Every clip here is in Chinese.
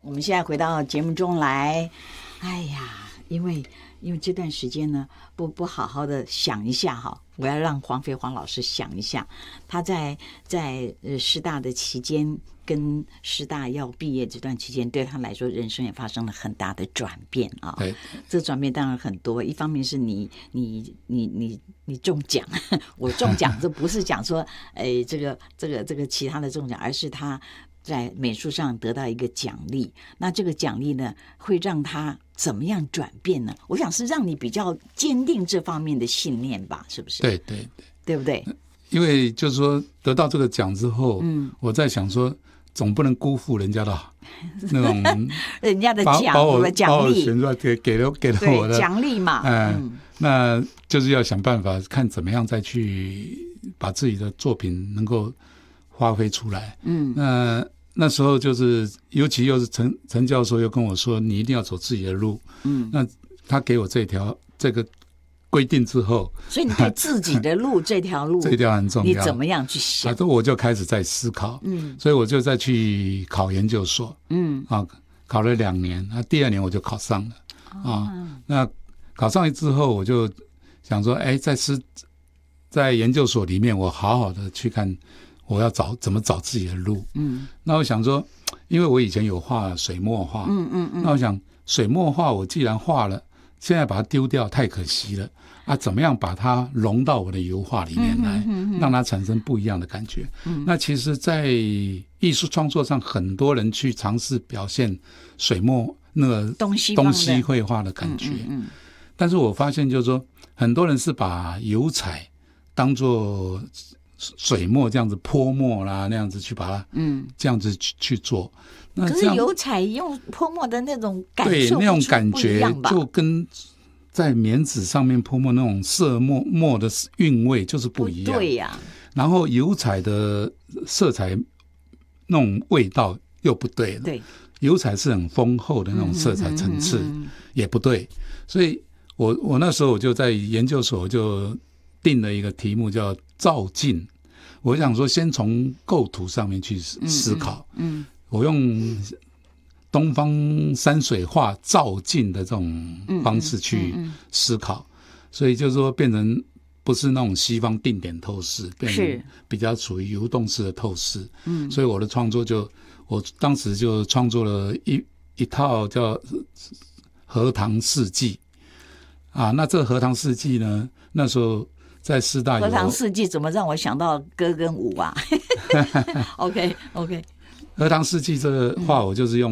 我们现在回到节目中来。哎呀，因为这段时间呢，不好好的想一下哈，我要让黄老师想一下，他在师大的期间跟师大要毕业这段期间，对他来说人生也发生了很大的转变啊。 对， 这转变当然很多，一方面是你中奖，我中奖，这不是讲说这个其他的中奖，而是他在美术上得到一个奖励。那这个奖励呢，会让他怎么样转变呢？我想是让你比较坚定这方面的信念吧，是不是？ 对， 对不对？ 因为就是说得到这个奖之后，我在想说，总不能辜负人家的那种人家的奖励选出来给了我的奖励嘛。 那就是要想办法看怎么样再去把自己的作品能够发挥出来。那时候就是尤其又是陈教授又跟我说，你一定要走自己的路。那他给我这个规定之后， 所以你对自己的路这条路这条很重要， 你怎么样去想？ 我就开始在思考。所以我就再去考研究所。考了2年，第2年我就考上了。那考上之后，我就想说，在研究所里面，我好好的去看我要怎么找自己的路。那我想说，因为我以前有画水墨画。那我想水墨画我既然画了，现在把它丢掉太可惜了怎么样把它融到我的油画里面来，让它产生不一样的感觉。那其实在艺术创作上，很多人去尝试表现水墨那个东西绘画的感觉。但是我发现就是说，很多人是把油彩当作水墨这样子泼墨啦，那样子去把它这样子去做。那可是油彩用泼墨的那种感受， 对，那种感觉就跟在棉纸上面泼墨那种色墨的韵味就是不一样。对呀。然后油彩的色彩那种味道又不对了。对，油彩是很丰厚的那种色彩层次，也不对。所以我那时候我就在研究所就定了一个题目叫照镜。我想说先从构图上面去思考。我用东方山水画照镜的这种方式去思考。所以就是说变成不是那种西方定点透视，变成比较属于游动式的透视。所以我的创作我当时就创作了一套叫荷塘四季。那这荷塘四季呢，那时候在师大有荷塘四季，怎么让我想到歌跟舞啊？OK， 荷塘四季这个画我就是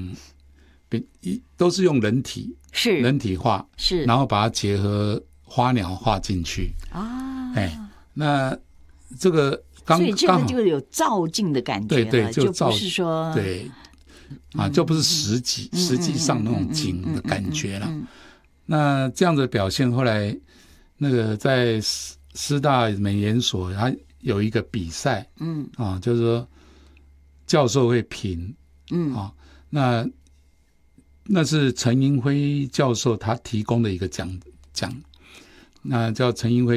都是用人体画，然后把它结合花鸟画进去那这个所以这个就有照镜的感觉了。 对， 就不是说就不是实际上那种景的感觉了。那这样的表现，后来那个在师大美研所，它有一个比赛。就是说教授会评。那是陈英辉教授他提供的一个奖，那叫陈英辉